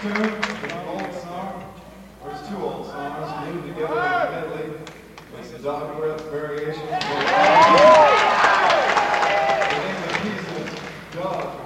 tune, an old song. There's two old songs, new together in a medley. It's the dog breath variation. The name of the piece is Dog.